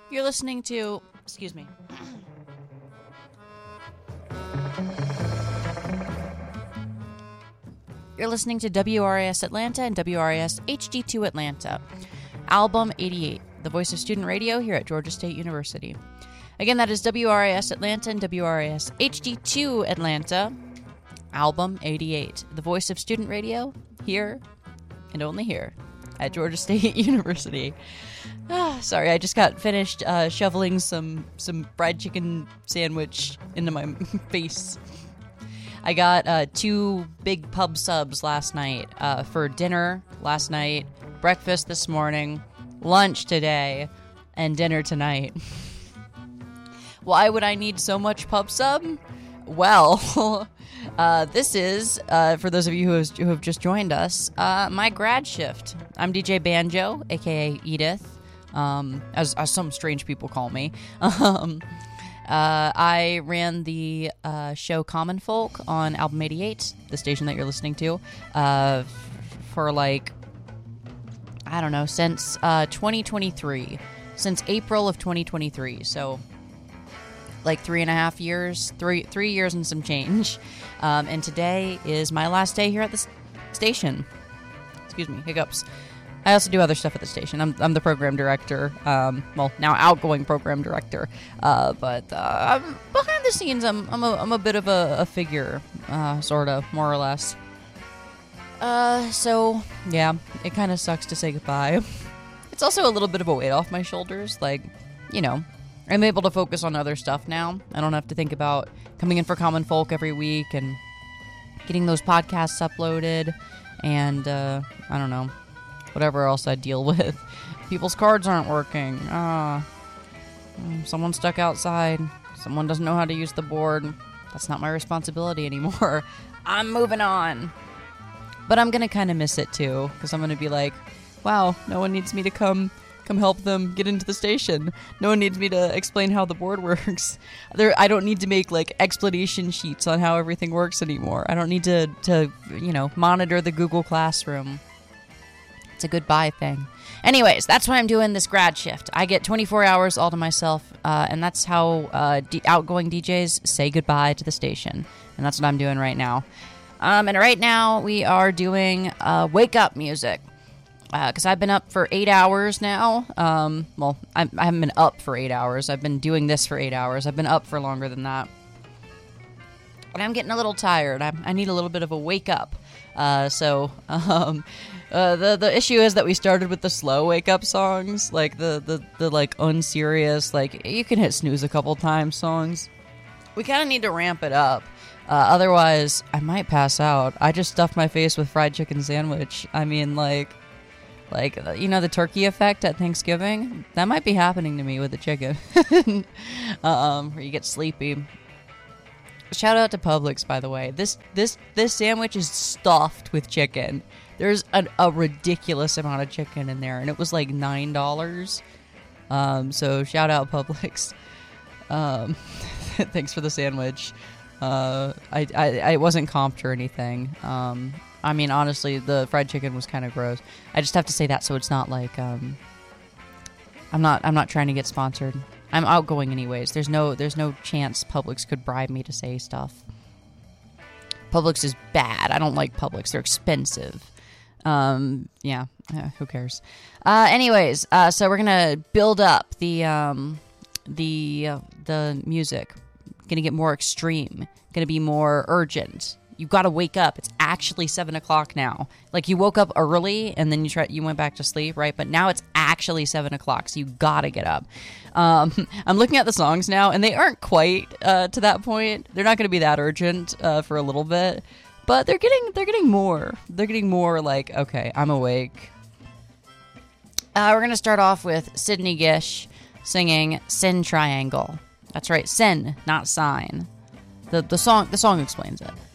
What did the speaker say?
You're listening to, excuse me. You're listening to WRAS Atlanta and WRAS HD2 Atlanta. Album 88, the voice of student radio here at Georgia State University. Again, that is WRAS Atlanta and WRAS HD2 Atlanta. Album 88, the voice of student radio here and only here at Georgia State University. Sorry, I just got finished shoveling some fried chicken sandwich into my face. I got 2 big pub subs last night for dinner last night, breakfast this morning, lunch today, and dinner tonight. Why would I need so much pub sub? Well, this is, for those of you who have just joined us, my grad shift. I'm DJ Banjo, a.k.a. Edith, as some strange people call me. I ran the show Common Folk on Album 88, the station that you're listening to, for since 2023. Since April of 2023, so 3.5 years, 3 years and some change. And today is my last day here at the station. Excuse me, hiccups. I also do other stuff at the station. I'm the program director. Now outgoing program director. But behind the scenes, I'm a bit of a figure, sort of, more or less. So yeah, it kind of sucks to say goodbye. It's also a little bit of a weight off my shoulders. I'm able to focus on other stuff now. I don't have to think about coming in for Common Folk every week and getting those podcasts uploaded and, I don't know, whatever else I deal with. People's cards aren't working. Someone's stuck outside. Someone doesn't know how to use the board. That's not my responsibility anymore. I'm moving on. But I'm going to kind of miss it, too, because I'm going to be like, wow, no one needs me to come help them get into the station. No one needs me to explain how the board works. I don't need to make explanation sheets on how everything works anymore. I don't need to monitor the Google Classroom. It's a goodbye thing. Anyways, that's why I'm doing this grad shift. I get 24 hours all to myself, and that's how outgoing DJs say goodbye to the station. And that's what I'm doing right now. And right now we are doing wake up music. Because I've been up for 8 hours now. I haven't been up for 8 hours. I've been doing this for 8 hours. I've been up for longer than that. And I'm getting a little tired. I need a little bit of a wake up. The issue is that we started with the slow wake up songs, the unserious, you can hit snooze a couple times songs. We kind of need to ramp it up. Otherwise, I might pass out. I just stuffed my face with fried chicken sandwich. I mean, the turkey effect at Thanksgiving? That might be happening to me with the chicken. Where you get sleepy. Shout out to Publix, by the way. This sandwich is stuffed with chicken. There's a ridiculous amount of chicken in there, and it was $9. So shout out Publix. Thanks for the sandwich. I wasn't comped or anything. Honestly, the fried chicken was kind of gross. I just have to say that so it's not I'm not trying to get sponsored. I'm outgoing anyways. There's no chance Publix could bribe me to say stuff. Publix is bad. I don't like Publix. They're expensive. Who cares? Anyways, so we're gonna build up the music. Gonna get more extreme. Gonna be more urgent. You've got to wake up. It's actually 7 o'clock now. You woke up early and then you went back to sleep, right? But now it's actually 7 o'clock, so you got to get up. I'm looking at the songs now, and they aren't quite to that point. They're not going to be that urgent for a little bit, but they're getting more. They're getting more okay, I'm awake. We're going to start off with Sydney Gish singing Sin Triangle. That's right, sin, not sign. The song explains it.